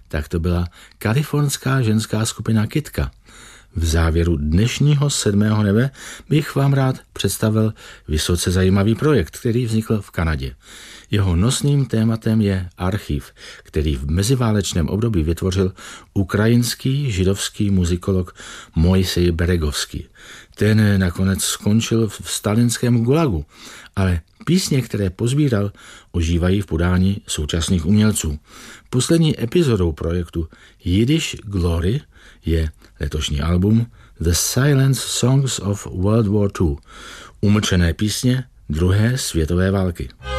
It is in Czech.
tak to byla kalifornská ženská skupina Kitka. V závěru dnešního 7. nebe bych vám rád představil vysoce zajímavý projekt, který vznikl v Kanadě. Jeho nosným tématem je archiv, který v meziválečném období vytvořil ukrajinský židovský muzikolog Mojsej Beregovský. Ten nakonec skončil v stalinském gulagu, ale písně, které pozbíral, ožívají v podání současných umělců. Poslední epizodou projektu Yiddish Glory je letošní album The Silent Songs of World War II, umlčené písně druhé světové války.